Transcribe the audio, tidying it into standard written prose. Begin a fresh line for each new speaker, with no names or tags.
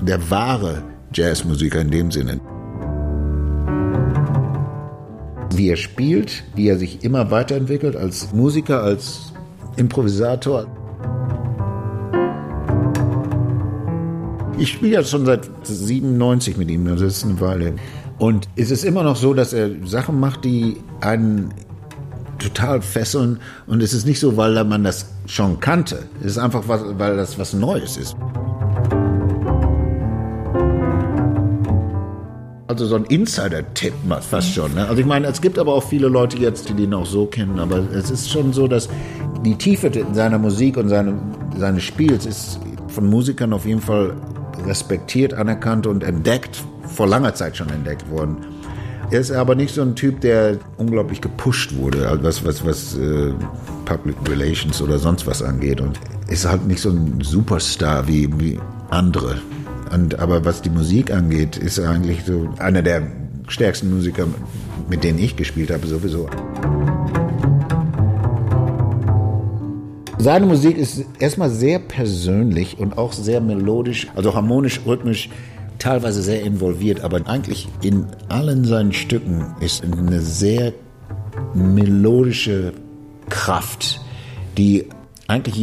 der wahre Jazzmusiker in dem Sinne. Wie er spielt, wie er sich immer weiterentwickelt als Musiker, als Improvisator. Ich spiele ja schon seit 97 mit ihm, das ist eine Weile. Und es ist immer noch so, dass er Sachen macht, die einen total fesseln. Und es ist nicht so, weil man das schon kannte. Es ist einfach, weil das was Neues ist. Also so ein Insider-Tipp fast schon. Ne? Also ich meine, es gibt aber auch viele Leute jetzt, die ihn auch so kennen. Aber es ist schon so, dass die Tiefe seiner Musik und seines Spiels ist von Musikern auf jeden Fall respektiert, anerkannt und entdeckt, vor langer Zeit schon entdeckt worden. Er ist aber nicht so ein Typ, der unglaublich gepusht wurde, was Public Relations oder sonst was angeht. Und ist halt nicht so ein Superstar wie andere. Aber was die Musik angeht, ist er eigentlich so einer der stärksten Musiker, mit denen ich gespielt habe, sowieso. Seine Musik ist erstmal sehr persönlich und auch sehr melodisch, also harmonisch, rhythmisch, teilweise sehr involviert, aber eigentlich in allen seinen Stücken ist eine sehr melodische Kraft, die eigentlich